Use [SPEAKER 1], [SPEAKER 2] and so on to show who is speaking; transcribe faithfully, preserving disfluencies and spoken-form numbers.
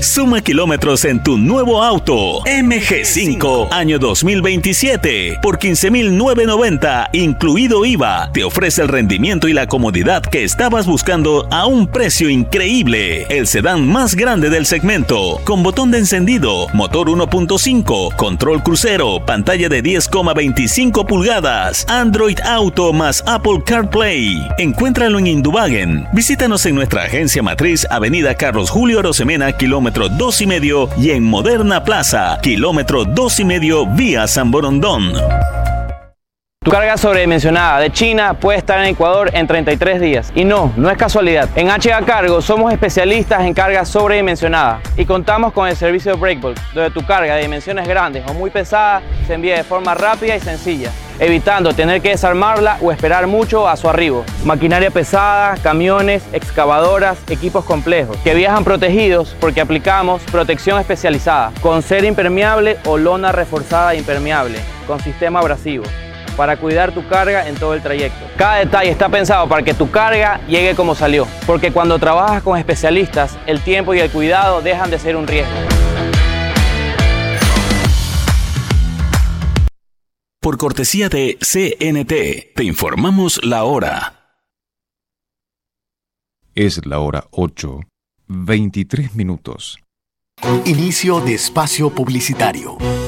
[SPEAKER 1] Suma kilómetros en tu nuevo auto M G cinco año dos mil veintisiete por quince mil novecientos noventa incluido I V A. Te ofrece el rendimiento y la comodidad que estabas buscando a un precio increíble. El sedán más grande del segmento, con botón de encendido, motor uno punto cinco, control crucero, pantalla de diez coma veinticinco pulgadas, Android Auto más Apple CarPlay. Encuéntralo en Indubagen. Visítanos en nuestra agencia matriz, Avenida Carlos Julio Arosemena, kilómetro dos y medio, y en Moderna Plaza, kilómetro dos y medio, vía San Borondón.
[SPEAKER 2] Tu carga sobredimensionada de China puede estar en Ecuador en treinta y tres días. Y no, no es casualidad. En H A Cargo somos especialistas en carga sobredimensionada y contamos con el servicio Breakbulk, donde tu carga de dimensiones grandes o muy pesada se envía de forma rápida y sencilla, evitando tener que desarmarla o esperar mucho a su arribo. Maquinaria pesada, camiones, excavadoras, equipos complejos, que viajan protegidos porque aplicamos protección especializada, con cera impermeable o lona reforzada impermeable, con sistema abrasivo, para cuidar tu carga en todo el trayecto. Cada detalle está pensado para que tu carga llegue como salió, porque cuando trabajas con especialistas, el tiempo y el cuidado dejan de ser un riesgo.
[SPEAKER 1] Por cortesía de C N T, te informamos la hora.
[SPEAKER 3] Es la hora ocho, veintitrés minutos.
[SPEAKER 4] Inicio de espacio publicitario.